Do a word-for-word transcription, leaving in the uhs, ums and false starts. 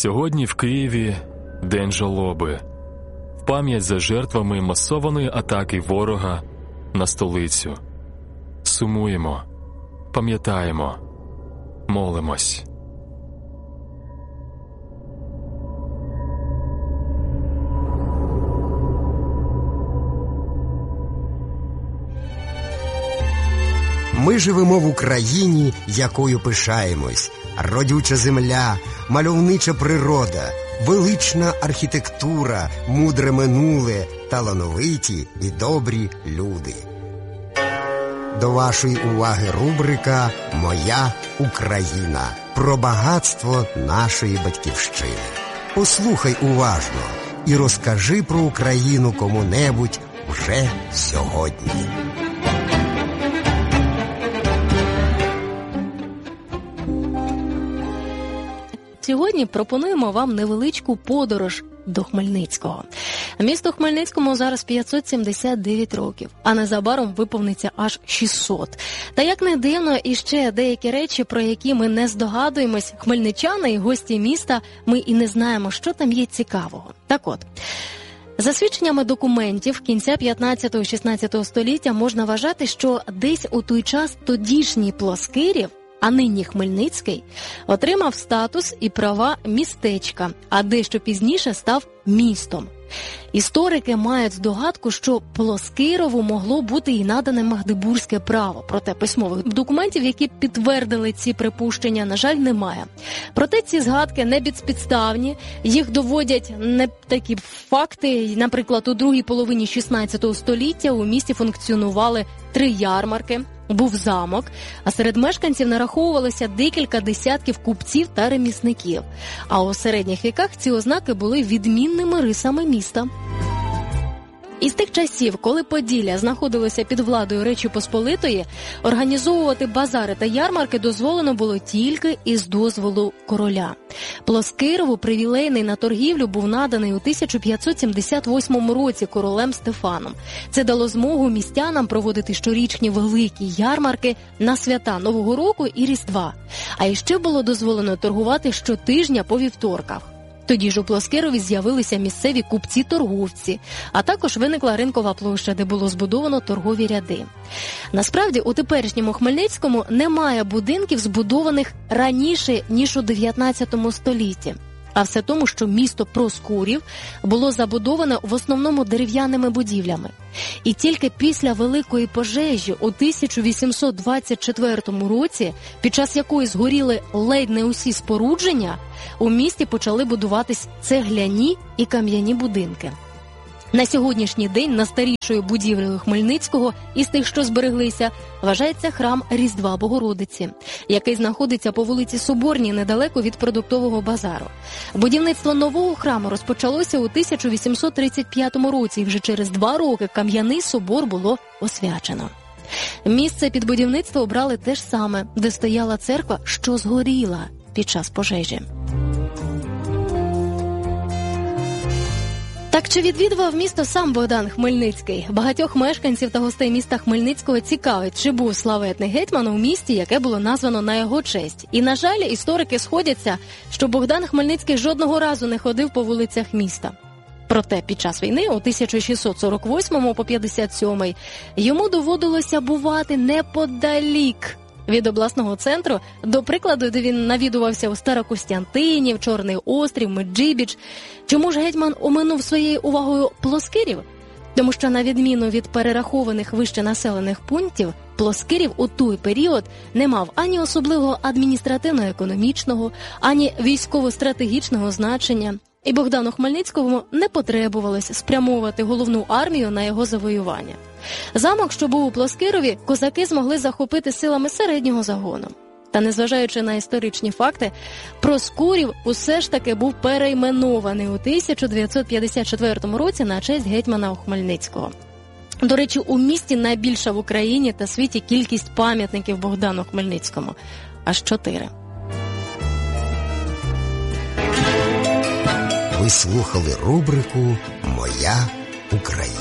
Сьогодні в Києві День жалоби. В пам'ять за жертвами масованої атаки ворога на столицю. Сумуємо, пам'ятаємо, молимось. Ми живемо в Україні, якою пишаємось. Родюча земля, мальовнича природа, велична архітектура, мудре минуле, талановиті і добрі люди. До вашої уваги рубрика «Моя Україна» про багатство нашої батьківщини. Послухай уважно і розкажи про Україну кому-небудь вже сьогодні. Сьогодні пропонуємо вам невеличку подорож до Хмельницького. Місту Хмельницькому зараз п'ятсот сімдесят дев'ять років, а незабаром виповниться аж шістсот. Та як не дивно, іще деякі речі, про які ми не здогадуємось, хмельничани і гості міста, ми і не знаємо, що там є цікавого. Так от, за свідченнями документів кінця п'ятнадцятого-шістнадцятого століття можна вважати, що десь у той час тодішній Плоскирів, а нині Хмельницький, отримав статус і права містечка, а дещо пізніше став містом. Історики мають здогадку, що Плоскирову могло бути і надане магдебурзьке право. Проте письмових документів, які підтвердили ці припущення, на жаль, немає. Проте ці згадки не безпідставні, їх доводять не такі факти. Наприклад, у другій половині шістнадцятого століття у місті функціонували три ярмарки, був замок, а серед мешканців нараховувалося декілька десятків купців та ремісників. А у середніх віках ці ознаки були відмінними рисами міста. Із тих часів, коли Поділля знаходилося під владою Речі Посполитої, організовувати базари та ярмарки дозволено було тільки із дозволу короля. Плоскирову привілейний на торгівлю був наданий у тисяча п'ятсот сімдесят восьмому році королем Стефаном. Це дало змогу містянам проводити щорічні великі ярмарки на свята Нового року і Різдва. А іще було дозволено торгувати щотижня по вівторках. Тоді ж у Плоскирові з'явилися місцеві купці-торговці, а також виникла ринкова площа, де було збудовано торгові ряди. Насправді, у теперішньому Хмельницькому немає будинків, збудованих раніше, ніж у дев'ятнадцятому столітті. А все тому, що місто Проскурів було забудоване в основному дерев'яними будівлями. І тільки після Великої пожежі у тисяча вісімсот двадцять четвертому році, під час якої згоріли ледь не усі спорудження, у місті почали будуватись цегляні і кам'яні будинки. На сьогоднішній день найстарішою будівлею Хмельницького із тих, що збереглися, вважається храм Різдва Богородиці, який знаходиться по вулиці Соборній, недалеко від продуктового базару. Будівництво нового храму розпочалося у тисяча вісімсот тридцять п'ятому році, і вже через два роки кам'яний собор було освячено. Місце під будівництво обрали те ж саме, де стояла церква, що згоріла під час пожежі. Так чи відвідував місто сам Богдан Хмельницький? Багатьох мешканців та гостей міста Хмельницького цікавить, чи був славетний гетьман у місті, яке було названо на його честь. І, на жаль, історики сходяться, що Богдан Хмельницький жодного разу не ходив по вулицях міста. Проте під час війни у тисяча шістсот сорок восьмому по п'ятдесят сьомий йому доводилося бувати неподалік від обласного центру, до прикладу, де він навідувався у Старокостянтинів, Чорний Острів, Меджибіч. Чому ж гетьман оминув своєю увагою Плоскирів? Тому що, на відміну від перерахованих вище населених пунктів, Плоскирів у той період не мав ані особливого адміністративно-економічного, ані військово-стратегічного значення. І Богдану Хмельницькому не потребувалось спрямовувати головну армію на його завоювання. Замок, що був у Плоскирові, козаки змогли захопити силами середнього загону. Та незважаючи на історичні факти, Проскурів усе ж таки був перейменований у тисяча дев'ятсот п'ятдесят четвертому році на честь гетьмана Хмельницького. До речі, у місті найбільша в Україні та світі кількість пам'ятників Богдану Хмельницькому – аж чотири. Ви слухали рубрику «Моя Україна».